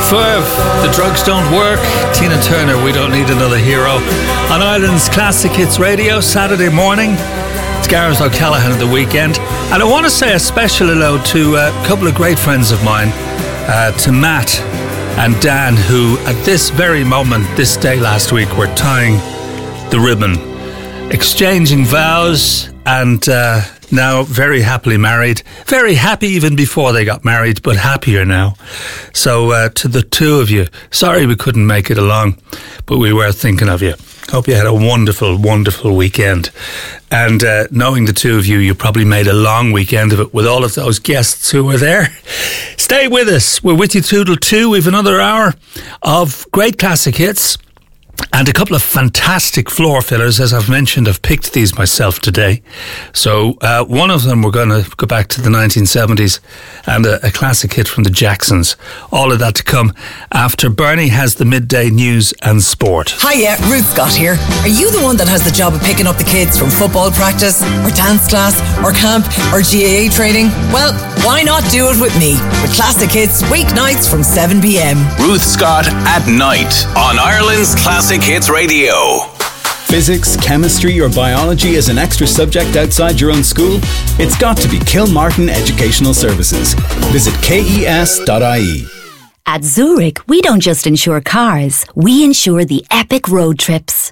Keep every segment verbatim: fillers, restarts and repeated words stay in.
Ferv, The Drugs Don't Work. Tina Turner, We Don't Need Another Hero. On Ireland's Classic Hits Radio, Saturday morning. It's Gareth O'Callaghan of the weekend. And I want to say a special hello to a couple of great friends of mine, uh, to Matt and Dan, who at this very moment, this day last week, were tying the ribbon, exchanging vows, and uh, now very happily married. Very happy even before they got married, but happier now. So uh, to the two of you, sorry we couldn't make it along, but we were thinking of you. Hope you had a wonderful, wonderful weekend. And uh, knowing the two of you, you probably made a long weekend of it with all of those guests who were there. Stay with us. We're with you till two. We've another hour of great classic hits and a couple of fantastic floor fillers. As I've mentioned, I've picked these myself today. So uh, one of them, we're going to go back to the nineteen seventies and a, a classic hit from the Jacksons. All of that to come after Bernie has the midday news and sport. Hiya, Ruth Scott here. Are you the one that has the job of picking up the kids from football practice or dance class or camp or G A A training? Well, why not do it with me? With Classic Hits, weeknights from seven p.m. Ruth Scott at night on Ireland's Classic Hits Radio. Physics, chemistry or biology is an extra subject outside your own school? It's got to be Kilmartin Educational Services. Visit K E S dot I E. At Zurich, we don't just insure cars, we insure the epic road trips.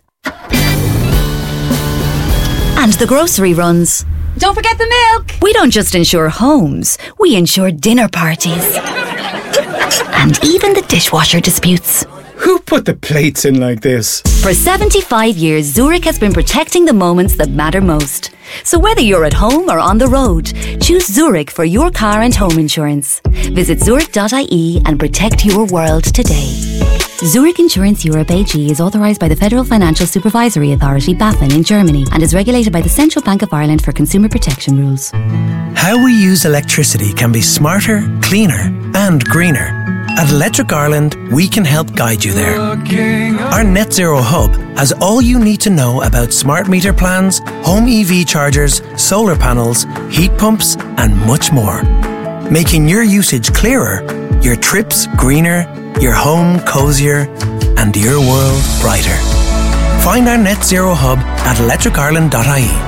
And the grocery runs. Don't forget the milk! We don't just insure homes, we insure dinner parties. And even the dishwasher disputes. Who put the plates in like this? For seventy-five years, Zurich has been protecting the moments that matter most. So whether you're at home or on the road, choose Zurich for your car and home insurance. Visit Zurich dot I E and protect your world today. Zurich Insurance Europe A G is authorised by the Federal Financial Supervisory Authority, BaFin, in Germany and is regulated by the Central Bank of Ireland for consumer protection rules. How we use electricity can be smarter, cleaner and greener. At Electric Ireland, we can help guide you there. Our Net Zero Hub has all you need to know about smart meter plans, home E V chargers, solar panels, heat pumps and much more. Making your usage clearer, your trips greener, your home cosier and your world brighter. Find our Net Zero Hub at electric ireland dot I E.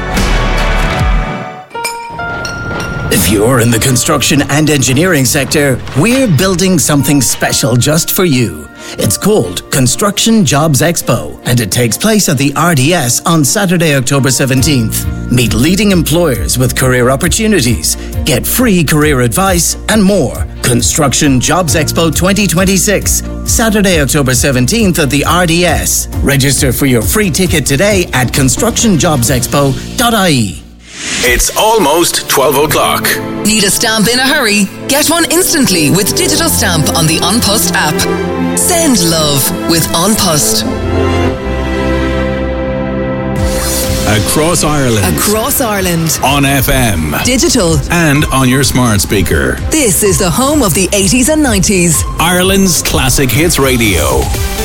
If you're in the construction and engineering sector, we're building something special just for you. It's called Construction Jobs Expo, and it takes place at the R D S on Saturday, October seventeenth. Meet leading employers with career opportunities, get free career advice, and more. Construction Jobs Expo twenty twenty-six, Saturday, October seventeenth at the R D S. Register for your free ticket today at construction jobs expo dot I E. It's almost twelve o'clock. Need a stamp in a hurry? Get one instantly with Digital Stamp on the An Post app. Send love with An Post. Across Ireland. Across Ireland. On F M. Digital. And on your smart speaker. This is the home of the eighties and nineties. Ireland's Classic Hits Radio.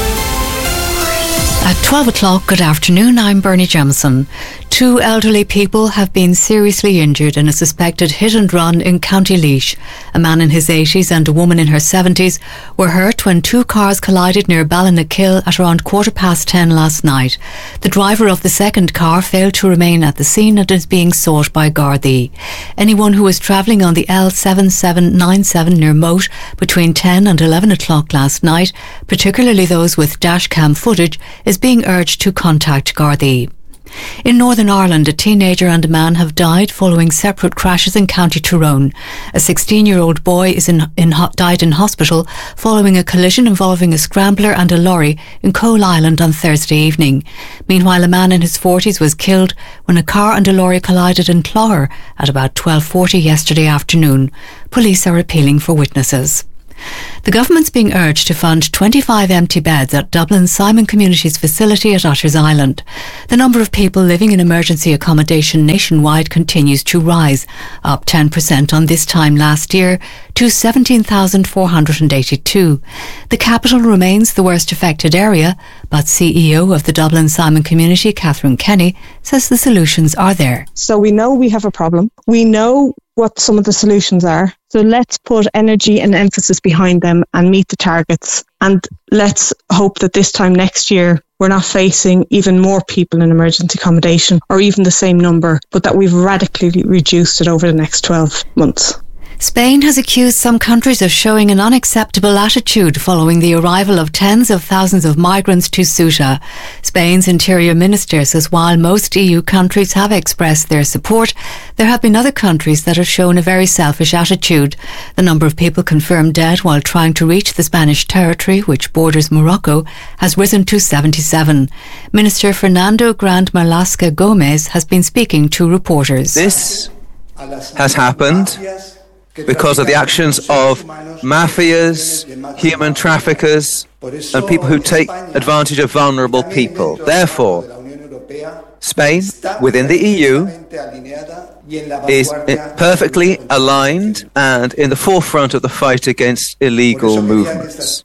At twelve o'clock, good afternoon, I'm Bernie Jamieson. Two elderly people have been seriously injured in a suspected hit and run in County Laois. A man in his eighties and a woman in her seventies were hurt when two cars collided near Ballinackill at around quarter past ten last night. The driver of the second car failed to remain at the scene and is being sought by Gardaí. Anyone who was travelling on the L seven seven nine seven near Moat between ten and eleven o'clock last night, particularly those with dashcam footage, is being urged to contact Gardaí. In Northern Ireland, a teenager and a man have died following separate crashes in County Tyrone. A sixteen-year-old boy is in, in, died in hospital following a collision involving a scrambler and a lorry in Coal Island on Thursday evening. Meanwhile, a man in his forties was killed when a car and a lorry collided in Clogher at about twelve forty yesterday afternoon. Police are appealing for witnesses. The government's being urged to fund twenty-five empty beds at Dublin's Simon Communities facility at Utters Island. The number of people living in emergency accommodation nationwide continues to rise, up ten percent on this time last year to seventeen thousand four hundred eighty-two. The capital remains the worst affected area, but C E O of the Dublin Simon Community, Catherine Kenny, says the solutions are there. So we know we have a problem. We know what some of the solutions are. So let's put energy and emphasis behind them and meet the targets. And let's hope that this time next year, we're not facing even more people in emergency accommodation or even the same number, but that we've radically reduced it over the next twelve months. Spain has accused some countries of showing an unacceptable attitude following the arrival of tens of thousands of migrants to Ceuta. Spain's Interior Minister says while most E U countries have expressed their support, there have been other countries that have shown a very selfish attitude. The number of people confirmed dead while trying to reach the Spanish territory, which borders Morocco, has risen to seventy-seven. Minister Fernando Grande Marlaska Gomez has been speaking to reporters. This has happened because of the actions of mafias, human traffickers, and people who take advantage of vulnerable people. Therefore, Spain, within the E U, is perfectly aligned and in the forefront of the fight against illegal movements.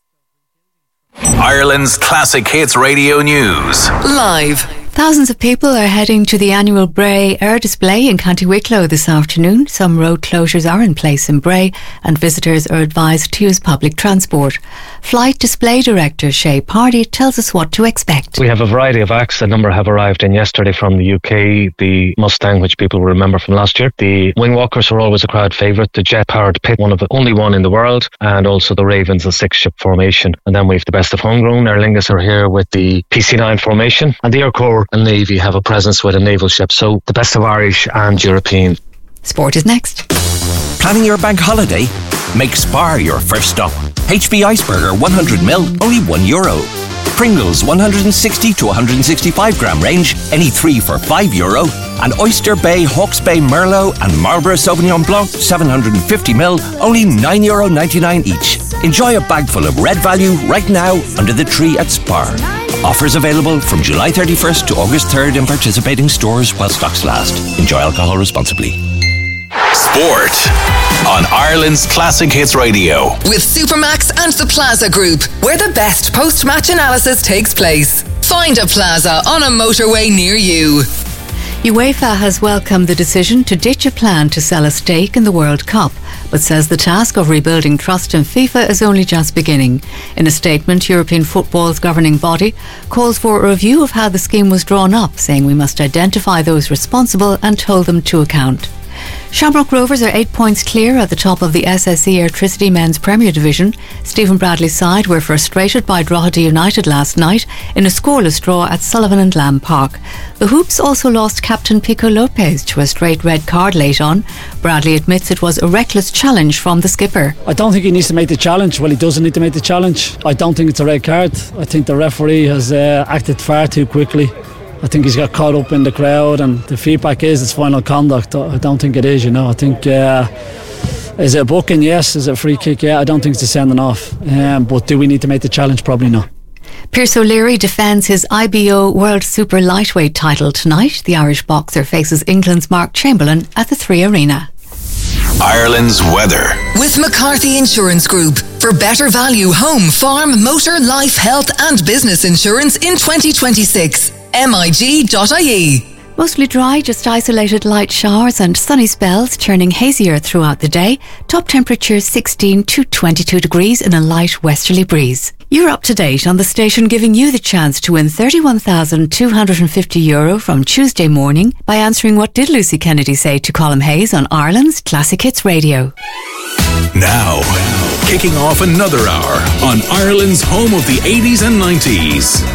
Ireland's Classic Hits Radio News. Live. Thousands of people are heading to the annual Bray Air Display in County Wicklow this afternoon. Some road closures are in place in Bray and visitors are advised to use public transport. Flight Display Director Shay Pardy tells us what to expect. We have a variety of acts. A number have arrived in yesterday from the U K. The Mustang, which people will remember from last year. The Wingwalkers are always a crowd favourite. The jet-powered Pit, one of the only one in the world. And also the Ravens, a six-ship formation. And then we have the best of homegrown. Aer Lingus are here with the P C nine formation. And the Air Corps and Navy have a presence with a naval ship. So the best of Irish and European. Sport is next. Planning your bank holiday? Make Spar your first stop. H B Iceberger one hundred mil, only one euro. Pringles one hundred sixty to one hundred sixty-five gram range, any three for five euro. And Oyster Bay, Hawke's Bay Merlot and Marlborough Sauvignon Blanc seven hundred fifty mil, only nine euro ninety-nine each. Enjoy a bag full of red value right now under the tree at Spar. Offers available from July thirty-first to August third in participating stores while stocks last. Enjoy alcohol responsibly. Sport on Ireland's Classic Hits Radio. With Supermax and the Plaza Group, where the best post-match analysis takes place. Find a Plaza on a motorway near you. UEFA has welcomed the decision to ditch a plan to sell a stake in the World Cup, but says the task of rebuilding trust in FIFA is only just beginning. In a statement, European football's governing body calls for a review of how the scheme was drawn up, saying we must identify those responsible and hold them to account. Shamrock Rovers are eight points clear at the top of the S S E Airtricity Men's Premier Division. Stephen Bradley's side were frustrated by Drogheda United last night in a scoreless draw at Sullivan and Lamb Park. The Hoops also lost captain Pico Lopez to a straight red card late on. Bradley admits it was a reckless challenge from the skipper. I don't think he needs to make the challenge. Well, he doesn't need to make the challenge. I don't think it's a red card. I think the referee has uh, acted far too quickly. I think he's got caught up in the crowd, and the feedback is it's final conduct. I don't think it is, you know. I think uh, is it a booking? Yes. Is it a free kick? Yeah. I don't think it's a sending off. Um, but do we need to make the challenge? Probably not. Pierce O'Leary defends his I B O World Super Lightweight title tonight. The Irish boxer faces England's Mark Chamberlain at the Three Arena. Ireland's weather. With McCarthy Insurance Group. For better value home, farm, motor, life, health and business insurance in twenty twenty-six. M I G dot I E. Mostly dry, just isolated light showers and sunny spells, turning hazier throughout the day. Top temperatures sixteen to twenty-two degrees in a light westerly breeze. You're up to date on the station, giving you the chance to win thirty-one thousand two hundred fifty euro from Tuesday morning by answering What Did Lucy Kennedy Say to Colm Hayes on Ireland's Classic Hits Radio. Now, kicking off another hour on Ireland's home of the eighties and nineties